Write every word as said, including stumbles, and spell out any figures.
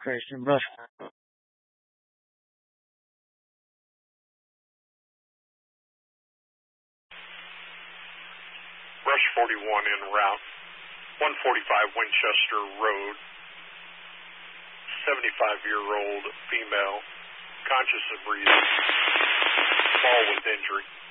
Christian Brush. Rush forty-one en route, one forty-five Winchester Road, seventy-five-year-old female, conscious of breathing, fall with injury.